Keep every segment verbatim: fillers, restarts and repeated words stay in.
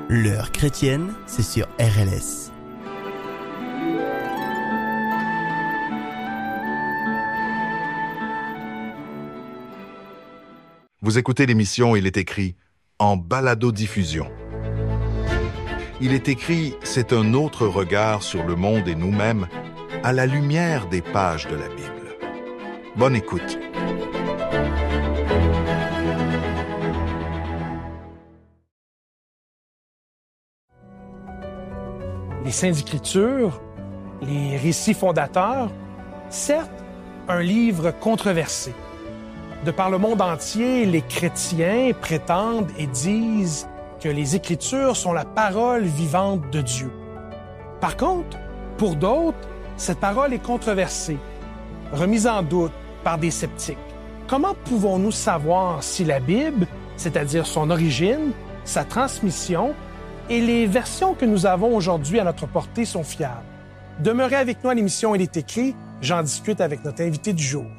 L'heure chrétienne, c'est sur R L S. Vous écoutez l'émission Il est écrit en balado-diffusion. Il est écrit, c'est un autre regard sur le monde et nous-mêmes à la lumière des pages de la Bible. Bonne écoute. Les Saintes Écritures, les récits fondateurs, certes, un livre controversé. De par le monde entier, les chrétiens prétendent et disent que les Écritures sont la parole vivante de Dieu. Par contre, pour d'autres, cette parole est controversée, remise en doute par des sceptiques. Comment pouvons-nous savoir si la Bible, c'est-à-dire son origine, sa transmission et les versions que nous avons aujourd'hui à notre portée sont fiables? Demeurez avec nous à l'émission Il est écrit. J'en discute avec notre invité du jour.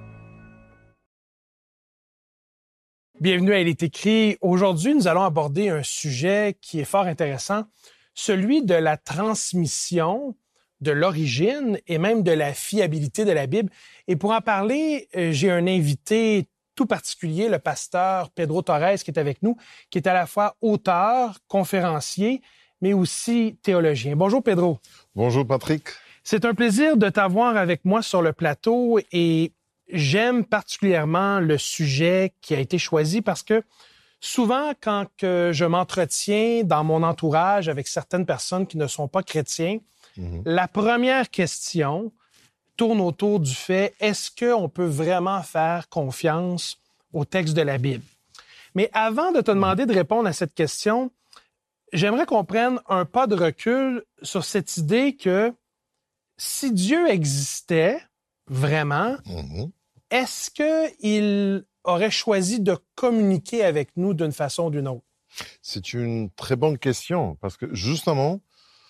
Bienvenue à Il est écrit. Aujourd'hui, nous allons aborder un sujet qui est fort intéressant, celui de la transmission, de l'origine et même de la fiabilité de la Bible. Et pour en parler, j'ai un invité tout particulier, le pasteur Pedro Torres, qui est avec nous, qui est à la fois auteur, conférencier, mais aussi théologien. Bonjour Pedro. Bonjour Patrick. C'est un plaisir de t'avoir avec moi sur le plateau et j'aime particulièrement le sujet qui a été choisi parce que souvent, quand que je m'entretiens dans mon entourage avec certaines personnes qui ne sont pas chrétiens, mm-hmm. la première question tourne autour du fait, est-ce qu'on peut vraiment faire confiance au texte de la Bible? Mais avant de te demander de répondre à cette question, j'aimerais qu'on prenne un pas de recul sur cette idée que si Dieu existait vraiment, mm-hmm. est-ce qu'il aurait choisi de communiquer avec nous d'une façon ou d'une autre? C'est une très bonne question, parce que justement,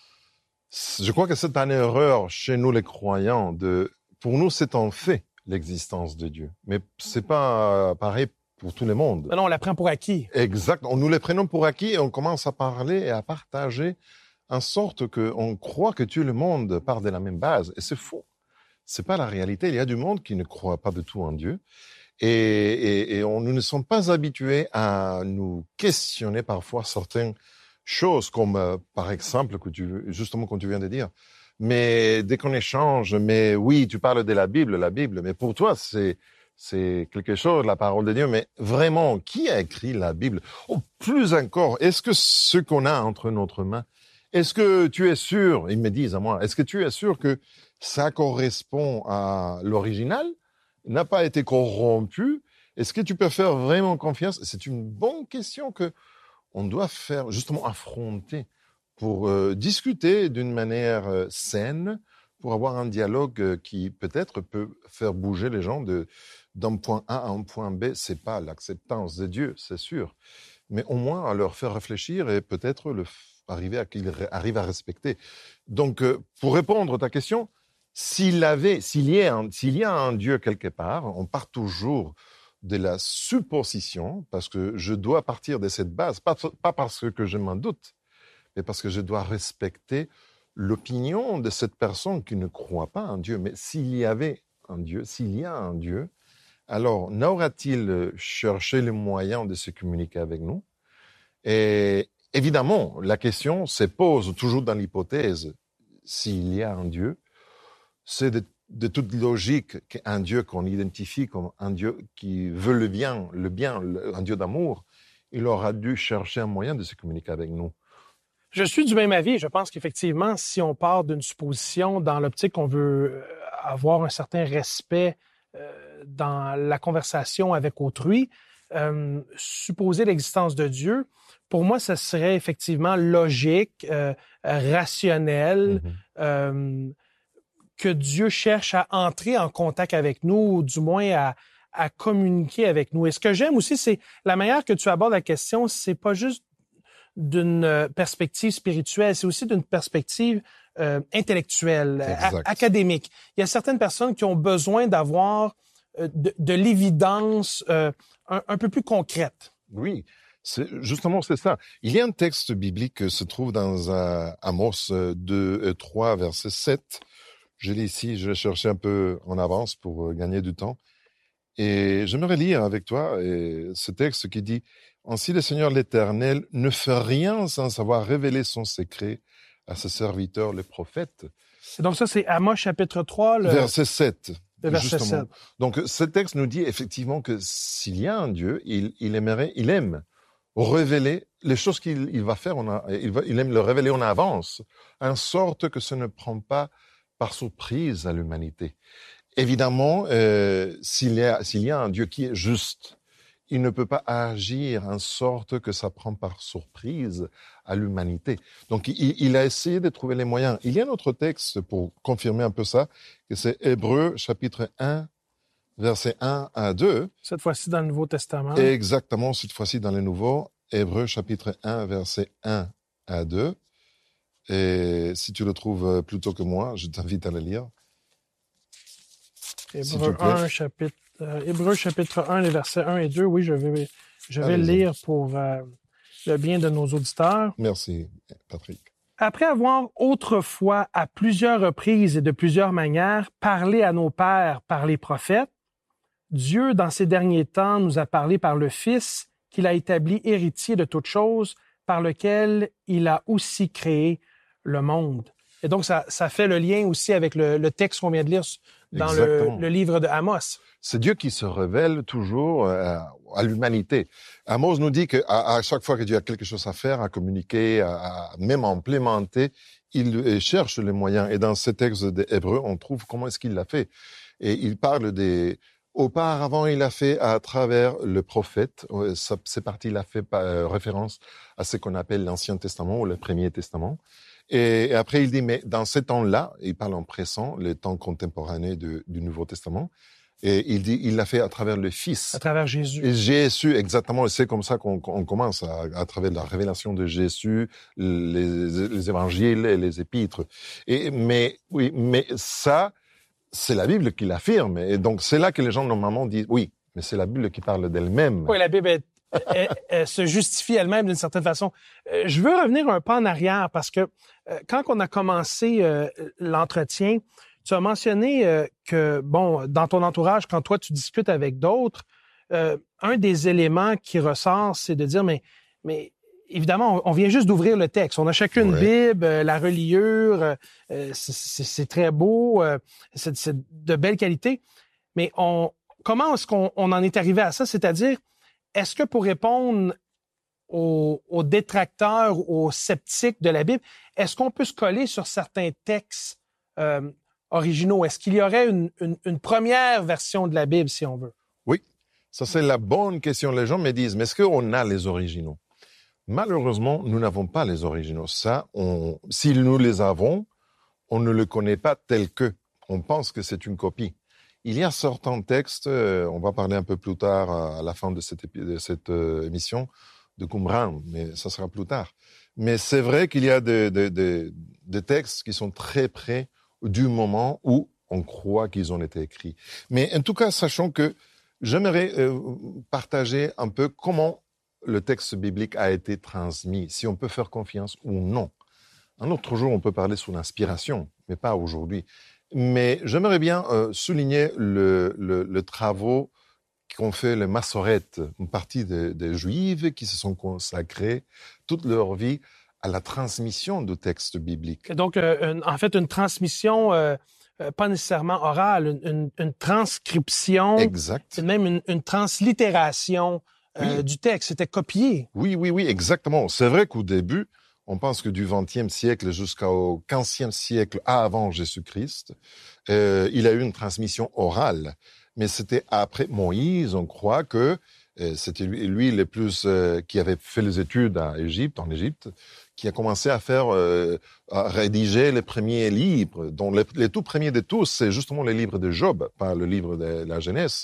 je crois que c'est une erreur chez nous les croyants. De, pour nous, c'est un fait, l'existence de Dieu. Mais c'est pas pareil pour tout le monde. Mais non, on la prend pour acquis. Exact. On nous les prenons pour acquis et on commence à parler et à partager en sorte qu'on croit que tout le monde part de la même base. Et c'est faux. C'est pas la réalité. Il y a du monde qui ne croit pas du tout en Dieu. Et, et, et on, nous ne sommes pas habitués à nous questionner parfois certaines choses, comme euh, par exemple, que tu, justement, comme tu viens de dire. Mais dès qu'on échange, mais oui, tu parles de la Bible, la Bible, mais pour toi, c'est, c'est quelque chose, la parole de Dieu. Mais vraiment, qui a écrit la Bible? Oh, plus encore, est-ce que ce qu'on a entre notre main, est-ce que tu es sûr, ils me disent à moi, est-ce que tu es sûr que ça correspond à l'original, n'a pas été corrompu? Est-ce que tu peux faire vraiment confiance? C'est une bonne question que on doit faire, justement, affronter pour euh, discuter d'une manière euh, saine, pour avoir un dialogue euh, qui peut-être peut faire bouger les gens de, d'un point A à un point B. C'est pas l'acceptance de Dieu, c'est sûr, mais au moins à leur faire réfléchir et peut-être le arriver à qu'ils arrivent à respecter. Donc, euh, pour répondre à ta question, S'il, avait, s'il, y a un, s'il y a un Dieu quelque part, on part toujours de la supposition, parce que je dois partir de cette base, pas, pas parce que je m'en doute, mais parce que je dois respecter l'opinion de cette personne qui ne croit pas en Dieu. Mais s'il y avait un Dieu, s'il y a un Dieu, alors n'aura-t-il cherché les moyens de se communiquer avec nous? Et évidemment, la question se pose toujours dans l'hypothèse, s'il y a un Dieu, c'est de, de toute logique qu'un Dieu qu'on identifie comme un Dieu qui veut le bien, le bien, le, un Dieu d'amour, il aura dû chercher un moyen de se communiquer avec nous. Je suis du même avis. Je pense qu'effectivement, si on part d'une supposition dans l'optique qu'on veut avoir un certain respect euh, dans la conversation avec autrui, euh, supposer l'existence de Dieu, pour moi, ce serait effectivement logique, euh, rationnel, mm-hmm. euh, que Dieu cherche à entrer en contact avec nous, ou du moins à, à communiquer avec nous. Et ce que j'aime aussi, c'est la manière que tu abordes la question, c'est pas juste d'une perspective spirituelle, c'est aussi d'une perspective euh, intellectuelle, a- académique. Il y a certaines personnes qui ont besoin d'avoir euh, de, de l'évidence euh, un, un peu plus concrète. Oui, C'est, justement, c'est ça. Il y a un texte biblique qui se trouve dans uh, Amos deux, trois, verset sept. Je l'ai ici, je l'ai cherché un peu en avance pour gagner du temps. Et j'aimerais lire avec toi et ce texte qui dit « Ainsi le Seigneur l'Éternel ne fait rien sans avoir révélé son secret à ses serviteurs, les prophètes. » Et donc ça, c'est Amos chapitre trois. Le... Verset sept. Le verset justement. sept. Donc ce texte nous dit effectivement que s'il y a un Dieu, il, il aimerait, il aime révéler les choses qu'il il va faire, on a, il, va, il aime le révéler en avance, en sorte que ce ne prend pas par surprise à l'humanité. Évidemment, euh, s'il y a, s'il y a un Dieu qui est juste, il ne peut pas agir en sorte que ça prend par surprise à l'humanité. Donc, il, il a essayé de trouver les moyens. Il y a un autre texte pour confirmer un peu ça, que c'est Hébreux, chapitre un, versets un à deux. Cette fois-ci dans le Nouveau Testament. Exactement, cette fois-ci dans le Nouveau. Hébreux, chapitre un, versets un à deux. Et si tu le trouves plus tôt que moi, je t'invite à le lire. Hébreux un, chapitre, euh, Hébreux chapitre un, les versets un et deux, oui, je vais, je vais lire pour euh, le bien de nos auditeurs. Merci, Patrick. Après avoir autrefois, à plusieurs reprises et de plusieurs manières, parlé à nos pères par les prophètes, Dieu, dans ces derniers temps, nous a parlé par le Fils, qu'il a établi héritier de toutes choses, par lequel il a aussi créé le monde. Et donc, ça, ça fait le lien aussi avec le, le texte qu'on vient de lire dans le, le livre de Amos. C'est Dieu qui se révèle toujours à, à l'humanité. Amos nous dit qu'à à chaque fois que Dieu a quelque chose à faire, à communiquer, à, à même à implémenter, il cherche les moyens. Et dans ce texte d'Hébreux, on trouve comment est-ce qu'il l'a fait. Et il parle des... Auparavant, il a fait à travers le prophète. C'est parti, il a fait référence à ce qu'on appelle l'Ancien Testament ou le Premier Testament. Et après, il dit, mais dans ces temps-là, il parle en présent, les temps contemporains du, du Nouveau Testament, et il dit, il l'a fait à travers le Fils. À travers Jésus. Et Jésus, exactement, et c'est comme ça qu'on on commence, à, à travers la révélation de Jésus, les, les évangiles et les épîtres. Et, mais, oui, mais ça, c'est la Bible qui l'affirme. Et donc, c'est là que les gens, normalement, disent, oui, mais c'est la Bible qui parle d'elle-même. Oui, la Bible est... elle, elle se justifie elle-même d'une certaine façon. Euh, je veux revenir un peu en arrière parce que euh, quand on a commencé euh, l'entretien, tu as mentionné euh, que, bon, dans ton entourage, quand toi tu discutes avec d'autres, euh, un des éléments qui ressort, c'est de dire, mais, mais évidemment, on, on vient juste d'ouvrir le texte. On a chacun une ouais. Bible, euh, la reliure, euh, c'est, c'est très beau, euh, c'est, c'est de belle qualité. Mais on, comment est-ce qu'on on en est arrivé à ça? C'est-à-dire, est-ce que pour répondre aux, aux détracteurs, aux sceptiques de la Bible, est-ce qu'on peut se coller sur certains textes euh, originaux? Est-ce qu'il y aurait une, une, une première version de la Bible, si on veut? Oui, ça c'est la bonne question. Les gens me disent, mais est-ce qu'on a les originaux? Malheureusement, nous n'avons pas les originaux. Ça, on, si nous les avons, on ne le connaît pas tel que. On pense que c'est une copie. Il y a certains textes, euh, on va parler un peu plus tard à la fin de cette, épi- de cette euh, émission, de Qumran, mais ça sera plus tard. Mais c'est vrai qu'il y a des de, de, de textes qui sont très près du moment où on croit qu'ils ont été écrits. Mais en tout cas, sachant que j'aimerais euh, partager un peu comment le texte biblique a été transmis, si on peut faire confiance ou non. Un autre jour, on peut parler sous l'inspiration, mais pas aujourd'hui. Mais j'aimerais bien euh, souligner le, le, le travaux qu'ont fait les Massorètes, une partie des, des Juifs qui se sont consacrés toute leur vie à la transmission du texte biblique. Donc, euh, une, en fait, une transmission, euh, euh, pas nécessairement orale, une, une, une transcription, exact. Même une, une translittération euh, oui. du texte. C'était copié. Oui, oui, oui, exactement. C'est vrai qu'au début, on pense que du vingtième siècle jusqu'au quinzième siècle avant Jésus-Christ, euh, il a eu une transmission orale. Mais c'était après Moïse, on croit que euh, c'était lui, lui le plus euh, qui avait fait les études à Égypte, en Égypte, qui a commencé à faire, euh, à rédiger les premiers livres. Dont les, les tout premiers de tous, c'est justement les livres de Job, pas le livre de la Genèse.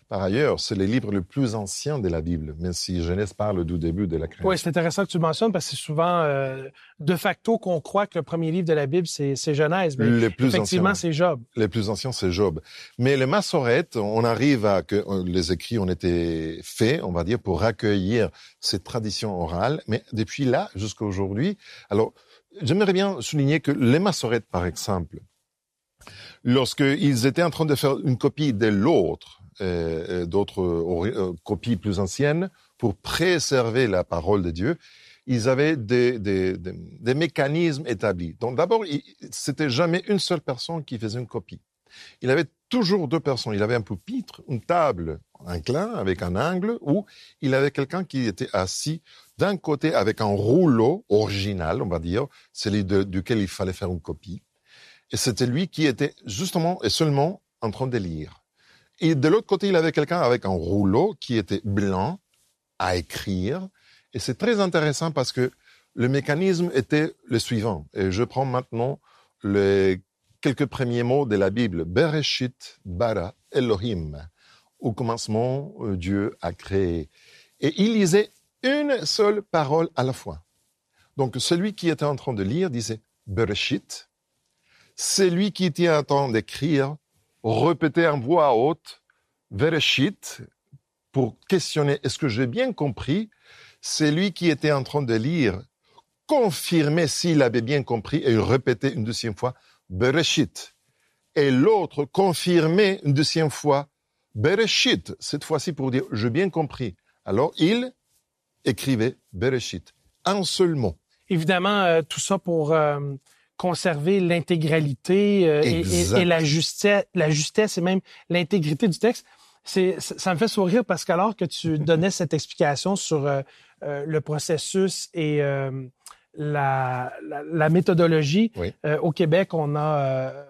Par ailleurs, c'est les livres les plus anciens de la Bible, même si Genèse parle du début de la création. Oui, c'est intéressant que tu le mentionnes parce que c'est souvent euh, de facto qu'on croit que le premier livre de la Bible, c'est, c'est Genèse. Mais les plus effectivement, anciens, c'est Job. Les plus anciens, c'est Job. Mais les Massorètes, on arrive à que les écrits ont été faits, on va dire, pour accueillir cette tradition orale. Mais depuis là jusqu'à aujourd'hui, alors j'aimerais bien souligner que les Massorètes, par exemple, lorsqu'ils étaient en train de faire une copie de l'autre, euh, d'autres euh, copies plus anciennes, pour préserver la parole de Dieu, ils avaient des, des, des, des mécanismes établis. Donc d'abord, il, c'était jamais une seule personne qui faisait une copie. Il avait toujours deux personnes. Il avait un pupitre, une table inclin avec un angle, où il avait quelqu'un qui était assis d'un côté avec un rouleau original, on va dire, celui de, duquel il fallait faire une copie. Et c'était lui qui était justement et seulement en train de lire. Et de l'autre côté, il avait quelqu'un avec un rouleau qui était blanc à écrire. Et c'est très intéressant parce que le mécanisme était le suivant. Et je prends maintenant les quelques premiers mots de la Bible. Bereshit bara Elohim. Au commencement, Dieu a créé. Et il lisait une seule parole à la fois. Donc celui qui était en train de lire disait Bereshit. Celui qui était en train d'écrire répétait en voix haute Bereshit pour questionner est-ce que j'ai bien compris. Celui qui était en train de lire confirmait s'il avait bien compris et il répétait une deuxième fois Bereshit. Et l'autre confirmait une deuxième fois Bereshit, cette fois-ci pour dire j'ai bien compris. Alors il écrivait Bereshit, un seul mot. Évidemment, euh, tout ça pour euh, conserver l'intégralité euh, et, et, et la justesse, la justesse et même l'intégrité du texte. C'est, ça me fait sourire parce qu'alors que tu donnais cette explication sur euh, euh, le processus et euh, la, la, la méthodologie, oui. euh, au Québec, on a euh,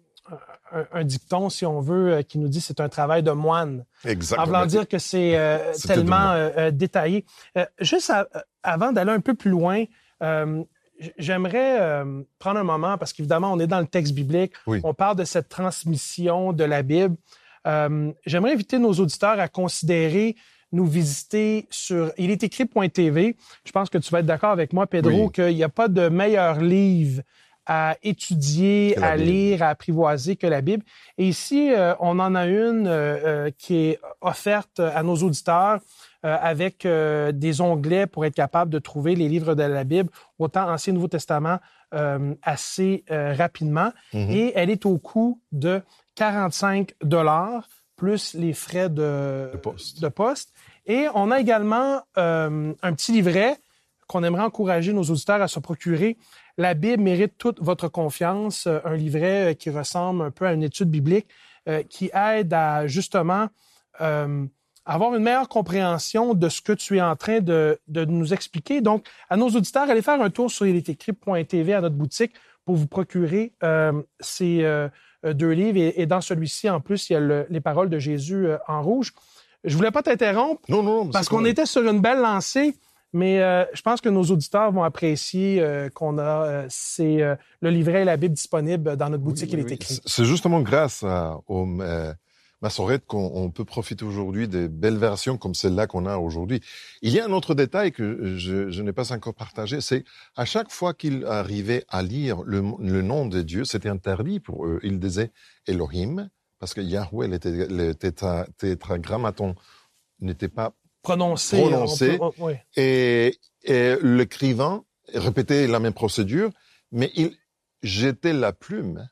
un, un dicton, si on veut, euh, qui nous dit c'est un travail de moine. Exactement. En voulant dire que c'est, euh, c'est tellement euh, euh, détaillé. Euh, juste à, avant d'aller un peu plus loin, euh, j'aimerais euh, prendre un moment, parce qu'évidemment, on est dans le texte biblique, oui. On parle de cette transmission de la Bible. Euh, j'aimerais inviter nos auditeurs à considérer nous visiter sur il est écrit point t v. Je pense que tu vas être d'accord avec moi, Pedro, oui. qu'il n'y a pas de meilleur livre à étudier, à Bible. Lire, à apprivoiser que la Bible. Et ici, euh, on en a une euh, qui est offerte à nos auditeurs euh, avec euh, des onglets pour être capable de trouver les livres de la Bible, autant Ancien et Nouveau Testament, euh, assez euh, rapidement. Mm-hmm. Et elle est au coût de quarante-cinq dollars plus les frais de, de, poste. de poste. Et on a également euh, un petit livret qu'on aimerait encourager nos auditeurs à se procurer. La Bible mérite toute votre confiance. Un livret qui ressemble un peu à une étude biblique euh, qui aide à justement euh, avoir une meilleure compréhension de ce que tu es en train de, de nous expliquer. Donc, à nos auditeurs, allez faire un tour sur il est écrit point t v à notre boutique pour vous procurer euh, ces euh, deux livres. Et, et dans celui-ci, en plus, il y a le, les paroles de Jésus euh, en rouge. Je voulais pas t'interrompre non, non, parce qu'on était sur une belle lancée, mais euh, je pense que nos auditeurs vont apprécier euh, qu'on a euh, c'est, euh, le livret et la Bible disponible dans notre boutique. Oui, il est écrit. Oui. C'est justement grâce à, aux euh, Massorètes qu'on on peut profiter aujourd'hui des belles versions comme celle-là qu'on a aujourd'hui. Il y a un autre détail que je, je n'ai pas encore partagé, c'est à chaque fois qu'ils arrivaient à lire le, le nom de Dieu, c'était interdit pour eux. Ils disaient Elohim, parce que Yahweh, le, le tétra, tétragrammaton, n'était pas prononcé. prononcé peut, oui. et, et l'écrivain répétait la même procédure, mais il jetait la plume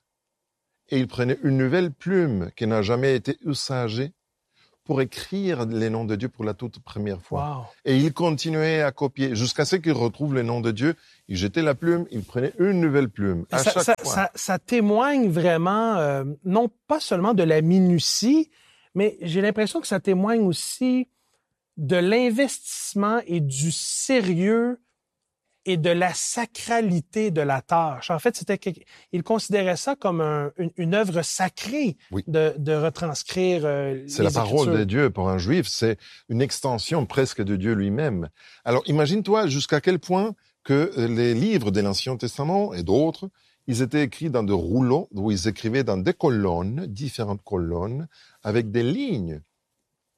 et il prenait une nouvelle plume qui n'a jamais été usagée pour écrire les noms de Dieu pour la toute première fois. Wow. Et il continuait à copier jusqu'à ce qu'il retrouve le nom de Dieu. Il jetait la plume, il prenait une nouvelle plume à ça, chaque ça, fois. Ça, ça témoigne vraiment, euh, non pas seulement de la minutie, mais j'ai l'impression que ça témoigne aussi de l'investissement et du sérieux et de la sacralité de la tâche. En fait, c'était il considérait ça comme un, une, une œuvre sacrée oui. de, de retranscrire euh, c'est les la parole de Dieu pour un juif, c'est une extension presque de Dieu lui-même. Alors imagine-toi jusqu'à quel point que les livres de l'Ancien Testament et d'autres, ils étaient écrits dans des rouleaux où ils écrivaient dans des colonnes, différentes colonnes, avec des lignes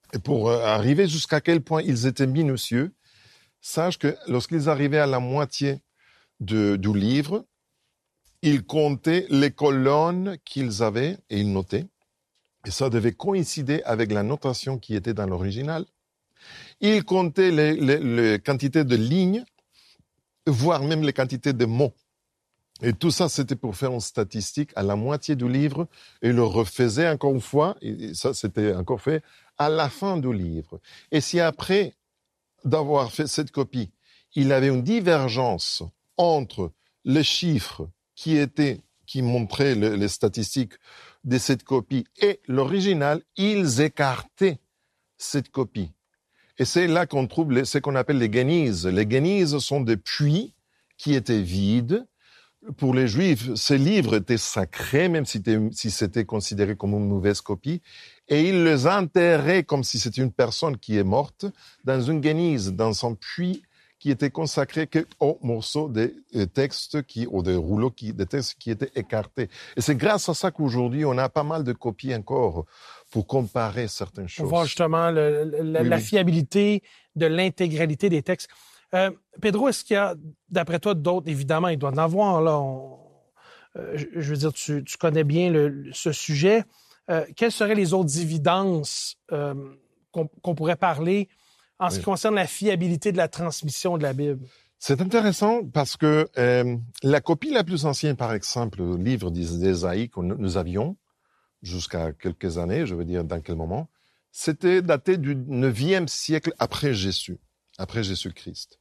Et pour euh, arriver jusqu'à quel point ils étaient minutieux, sache que lorsqu'ils arrivaient à la moitié de, du livre, ils comptaient les colonnes qu'ils avaient et ils notaient. Et ça devait coïncider avec la notation qui était dans l'original. Ils comptaient les, les, les quantités de lignes, voire même les quantités de mots. Et tout ça, c'était pour faire une statistique à la moitié du livre et le refaisaient encore une fois, et ça, c'était encore fait à la fin du livre. Et si après d'avoir fait cette copie, il avait une divergence entre les chiffres qui étaient, qui montraient le, les statistiques de cette copie et l'original, ils écartaient cette copie. Et c'est là qu'on trouve les, ce qu'on appelle les guenizes. Les guenizes sont des puits qui étaient vides. Pour les Juifs, ces livres étaient sacrés, même si c'était, si c'était considéré comme une mauvaise copie. Et ils les enterraient comme si c'était une personne qui est morte dans une guenise, dans un puits qui était consacré aux morceaux des textes qui, ou des rouleaux qui, des textes qui étaient écartés. Et c'est grâce à ça qu'aujourd'hui, on a pas mal de copies encore pour comparer certaines choses. Pour voir justement le, le, oui, la oui. fiabilité de l'intégralité des textes. Euh, Pedro, est-ce qu'il y a, d'après toi, d'autres, évidemment, il doit en avoir, là, on, euh, je, je veux dire, tu, tu connais bien le, ce sujet. Euh, quelles seraient les autres évidences euh, qu'on, qu'on pourrait parler en ce oui. qui concerne la fiabilité de la transmission de la Bible? C'est intéressant parce que euh, la copie la plus ancienne, par exemple, le livre d'Ésaïe que nous avions jusqu'à quelques années, je veux dire dans quel moment, c'était daté du neuvième siècle après Jésus, après Jésus-Christ.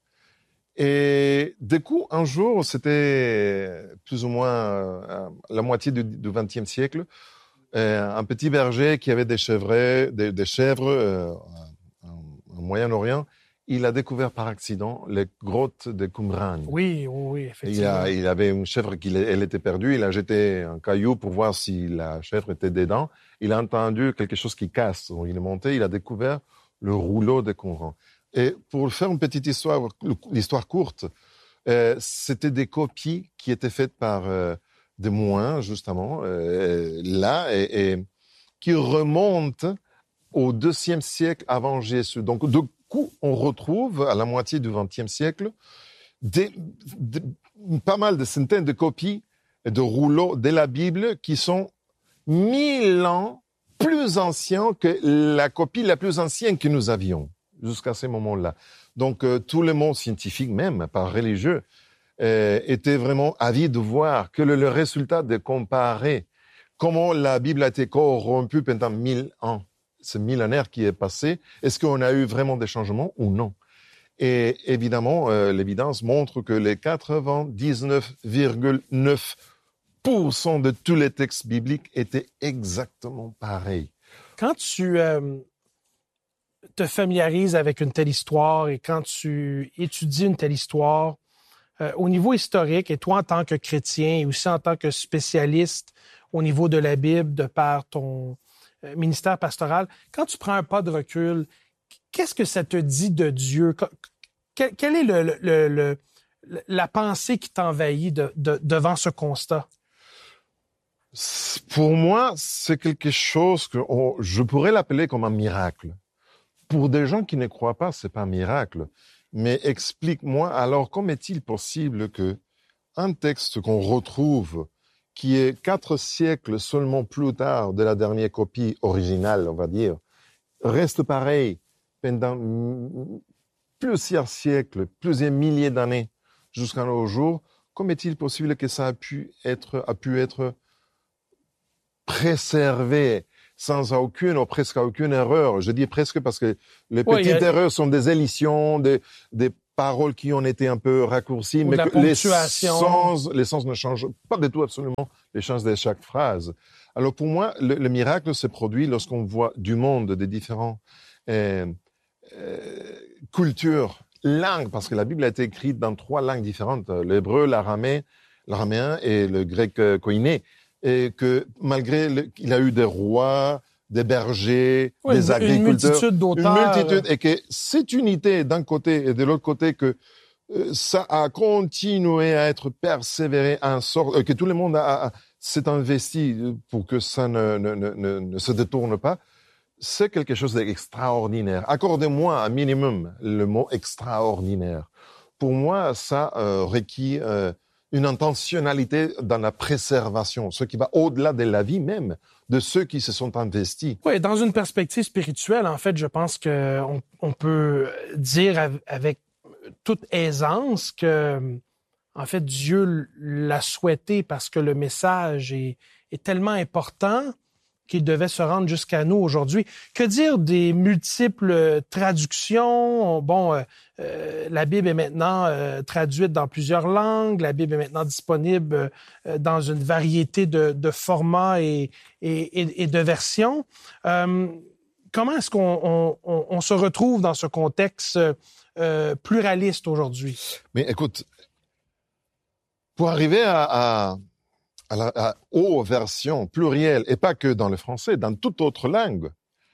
Et du coup, un jour, c'était plus ou moins euh, la moitié du, du vingtième siècle, euh, un petit berger qui avait des chèvres, des, des chèvres euh, au Moyen-Orient, il a découvert par accident les grottes de Qumran. Oui, oui, effectivement. Il, a, il avait une chèvre qui elle était perdue, il a jeté un caillou pour voir si la chèvre était dedans. Il a entendu quelque chose qui casse. Donc il est monté, il a découvert le rouleau de Qumran. Et pour faire une petite histoire, l'histoire courte, euh, c'était des copies qui étaient faites par euh, des moines, justement, euh, là, et, et qui remontent au deuxième siècle avant Jésus. Donc, du coup, on retrouve, à la moitié du vingtième siècle, des, des, pas mal de centaines de copies de rouleaux de la Bible qui sont mille ans plus anciens que la copie la plus ancienne que nous avions jusqu'à ce moment-là. Donc, euh, tout le monde scientifique, même pas religieux, euh, était vraiment avide de voir que le, le résultat de comparer comment la Bible a été corrompue pendant mille ans, ce millénaire qui est passé, est-ce qu'on a eu vraiment des changements ou non? Et évidemment, euh, l'évidence montre que les quatre-vingt-dix-neuf virgule neuf pour cent de tous les textes bibliques étaient exactement pareils. Quand tu euh, te familiarises avec une telle histoire et quand tu étudies une telle histoire, euh, au niveau historique, et toi en tant que chrétien et aussi en tant que spécialiste au niveau de la Bible, de par ton euh, ministère pastoral, quand tu prends un pas de recul, qu'est-ce que ça te dit de Dieu? Quelle, quelle est le, le, le, le, la pensée qui t'envahit de, de, devant ce constat? Pour moi, c'est quelque chose que on, je pourrais l'appeler comme un miracle. Pour des gens qui ne croient pas, c'est pas un miracle. Mais explique-moi, alors, comment est-il possible que un texte qu'on retrouve, qui est quatre siècles seulement plus tard de la dernière copie originale, on va dire, reste pareil pendant plusieurs siècles, plusieurs milliers d'années jusqu'à nos jours? Comment est-il possible que ça a pu être, a pu être préservé sans aucune ou presque aucune erreur? Je dis presque parce que les oui, petites a... erreurs sont des élisions, des, des paroles qui ont été un peu raccourcies, ou mais la que les sens, les sens ne changent pas du tout absolument les sens de chaque phrase. Alors pour moi, le, le miracle se produit lorsqu'on voit du monde, des différents euh, euh, cultures, langues, parce que la Bible a été écrite dans trois langues différentes, l'hébreu, l'araméen, l'araméen et le grec euh, koiné. Et que malgré qu'il a eu des rois, des bergers, oui, des une agriculteurs, multitude d'auteurs, une multitude, et que cette unité d'un côté et de l'autre côté, que euh, ça a continué à être persévéré en sorte, euh, que tout le monde a, a, s'est investi pour que ça ne, ne, ne, ne se détourne pas, c'est quelque chose d'extraordinaire. Accordez-moi un minimum le mot extraordinaire. Pour moi, ça euh, requiert euh, une intentionnalité dans la préservation, ce qui va au-delà de la vie même de ceux qui se sont investis. Oui, dans une perspective spirituelle, en fait, je pense qu'on on peut dire avec toute aisance que, en fait, Dieu l'a souhaité parce que le message est, est tellement important qu'il devait se rendre jusqu'à nous aujourd'hui. Que dire des multiples traductions? Bon, euh, euh, la Bible est maintenant euh, traduite dans plusieurs langues. La Bible est maintenant disponible euh, dans une variété de, de formats et, et, et, et de versions. Euh, comment est-ce qu'on on, on, on se retrouve dans ce contexte euh, pluraliste aujourd'hui? Mais écoute, pour arriver à... à... À la, à, aux versions plurielles, et pas que dans le français, dans toute autre langue,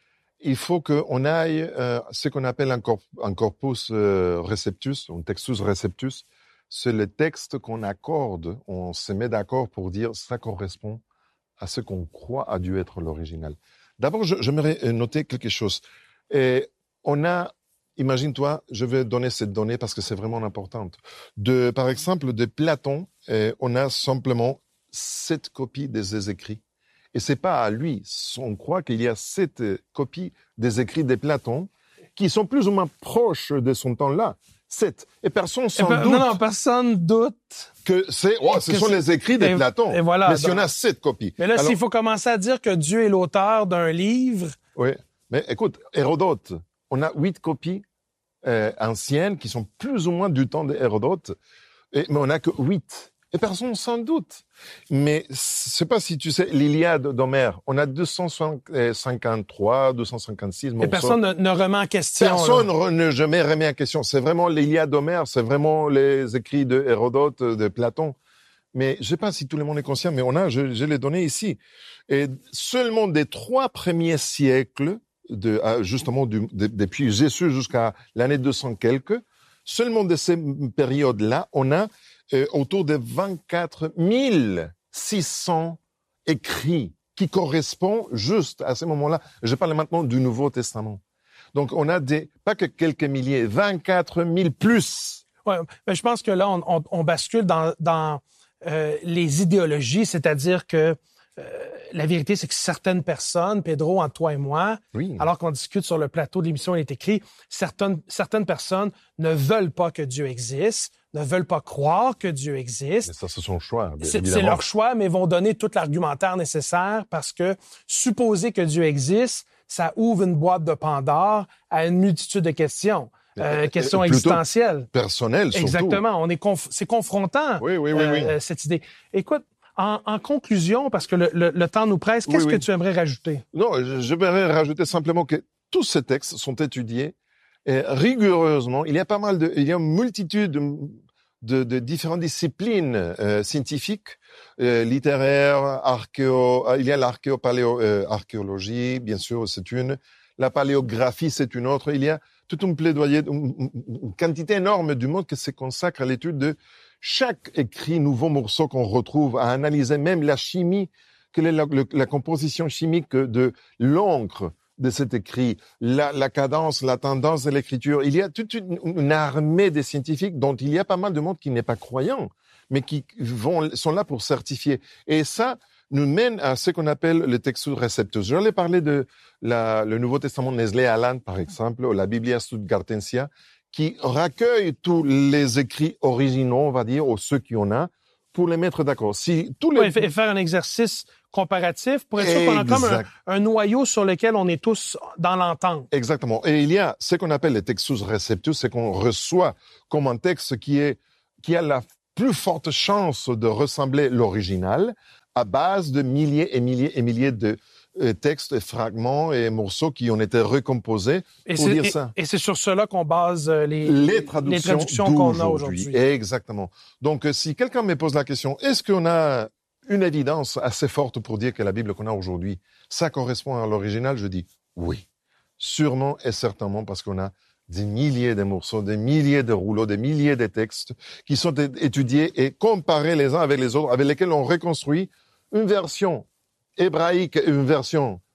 il faut qu'on aille euh, ce qu'on appelle un, corp, un corpus euh, receptus, un textus receptus. C'est le texte qu'on accorde, on se met d'accord pour dire ça correspond à ce qu'on croit a dû être l'original. D'abord, je, j'aimerais noter quelque chose. Et on a, imagine-toi, je vais donner cette donnée parce que c'est vraiment importante. De, par exemple, de Platon, eh, on a simplement sept copies des écrits. Et c'est pas à lui. On croit qu'il y a sept copies des écrits de Platon qui sont plus ou moins proches de son temps-là. Sept. Et personne sans et per- doute. Non, non, personne doute. Que c'est, oh, ce que sont c'est... les écrits de et, Platon. Et voilà. Mais si on a sept copies. Mais là, alors... s'il faut commencer à dire que Dieu est l'auteur d'un livre. Oui. Mais écoute, Hérodote, on a huit copies euh, anciennes qui sont plus ou moins du temps d'Hérodote. Et, mais on n'a que huit. Et personne sans doute. Mais je sais pas si tu sais, l'Iliade d'Homère, on a deux cent cinquante-trois, deux cent cinquante-six morceaux. Et personne ne, ne remet en question. Personne là. ne jamais remet en question. C'est vraiment l'Iliade d'Homère, c'est vraiment les écrits de Hérodote, de Platon. Mais je sais pas si tout le monde est conscient, mais on a, je, je l'ai donné ici. Et seulement des trois premiers siècles, de, justement, du, de, depuis Jésus jusqu'à l'année deux cents quelques, seulement de ces périodes-là, on a Euh, autour de vingt-quatre mille six cents écrits qui correspondent juste à ce moment-là. Je parle maintenant du Nouveau Testament. Donc, on a des, pas que quelques milliers, vingt-quatre mille plus. Ouais, mais je pense que là, on, on, on bascule dans, dans euh, les idéologies, c'est-à-dire que euh, la vérité, c'est que certaines personnes, Pedro, entre toi et moi, oui. alors qu'on discute sur le plateau de l'émission, il est écrit, certaines, certaines personnes ne veulent pas que Dieu existe, ne veulent pas croire que Dieu existe. Mais ça, c'est son choix, c'est, c'est leur choix, mais vont donner tout l'argumentaire nécessaire parce que supposer que Dieu existe, ça ouvre une boîte de Pandore à une multitude de questions. Euh, questions existentielles. Personnelles, surtout. Exactement. On est conf- c'est confrontant, oui, oui, oui, euh, oui. cette idée. Écoute, en, en conclusion, parce que le, le, le temps nous presse, qu'est-ce oui, oui. que tu aimerais rajouter? Non, je, je voudrais rajouter simplement que tous ces textes sont étudiés et rigoureusement. Il y a pas mal de, il y a une multitude de, de, de différentes disciplines euh, scientifiques, euh, littéraires, archéo. Il y a l'archéo-paléo-archéologie, euh, bien sûr, c'est une. La paléographie, c'est une autre. Il y a tout un plaidoyer, une, une quantité énorme du monde qui se consacre à l'étude de chaque écrit, nouveau morceau qu'on retrouve, à analyser même la chimie, quelle est la, la, la composition chimique de l'encre de cet écrit, la, la cadence, la tendance de l'écriture. Il y a toute une, une armée de scientifiques dont il y a pas mal de monde qui n'est pas croyant, mais qui vont, sont là pour certifier. Et ça nous mène à ce qu'on appelle le textus receptus. Je vais parler de la, le Nouveau Testament Nestlé-Aland, par exemple, ou la Biblia Stuttgartensia, qui recueille tous les écrits originaux, on va dire, ou ceux qui en a, pour les mettre d'accord. Si tous les... Oui, et faire un exercice comparatif pour être sûr qu'on a comme un, un noyau sur lequel on est tous dans l'entente. Exactement. Et il y a ce qu'on appelle le textus receptus, c'est qu'on reçoit comme un texte qui est, qui a la plus forte chance de ressembler à l'original, à base de milliers et milliers et milliers de euh, textes, fragments et morceaux qui ont été recomposés et pour dire et, ça. Et c'est sur cela qu'on base les, les traductions, les traductions qu'on a aujourd'hui. Exactement. Donc, euh, si quelqu'un me pose la question, est-ce qu'on a une évidence assez forte pour dire que la Bible qu'on a aujourd'hui, ça correspond à l'original? Je dis oui. Sûrement et certainement parce qu'on a des milliers de morceaux, des milliers de rouleaux, des milliers de textes qui sont étudiés et comparés les uns avec les autres, avec lesquels on reconstruit une version hébraïque et une version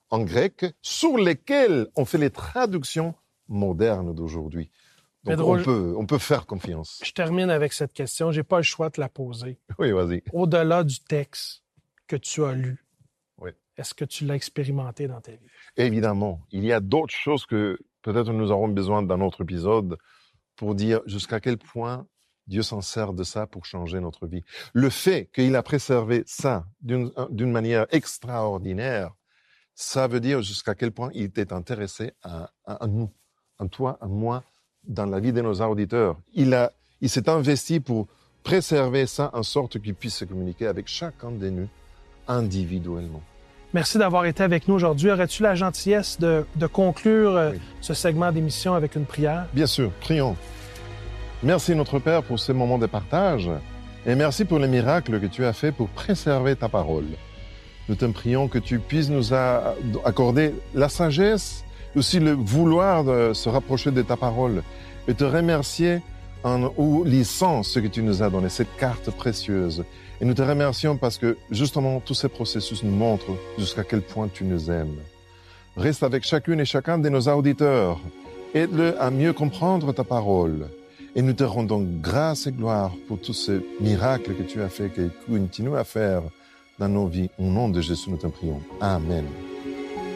en grec sur lesquels on fait les traductions modernes d'aujourd'hui. Donc Pedro, on peut, on peut faire confiance. Je termine avec cette question. J'ai pas le choix de te la poser. Oui, vas-y. Au-delà du texte que tu as lu, oui. Est-ce que tu l'as expérimenté dans ta vie? Évidemment. Il y a d'autres choses que peut-être nous aurons besoin d'un autre épisode pour dire jusqu'à quel point Dieu s'en sert de ça pour changer notre vie. Le fait qu'il a préservé ça d'une, d'une manière extraordinaire, ça veut dire jusqu'à quel point il était intéressé à, à, à nous, à toi, à moi, dans la vie de nos auditeurs. Il, a, il s'est investi pour préserver ça en sorte qu'il puisse se communiquer avec chacun de nous individuellement. Merci d'avoir été avec nous aujourd'hui. Aurais-tu la gentillesse de, de conclure oui. ce segment d'émission avec une prière? Bien sûr, prions. Merci notre Père pour ce moment de partage et merci pour les miracles que tu as fait pour préserver ta parole. Nous te prions que tu puisses nous accorder la sagesse, aussi le vouloir de se rapprocher de ta parole et te remercier en lisant ce que tu nous as donné, cette carte précieuse. Et nous te remercions parce que justement tous ces processus nous montrent jusqu'à quel point tu nous aimes. Reste avec chacune et chacun de nos auditeurs. Aide-le à mieux comprendre ta parole. Et nous te rendons grâce et gloire pour tous ces miracles que tu as fait, que tu continues à faire dans nos vies. Au nom de Jésus, nous te prions. Amen.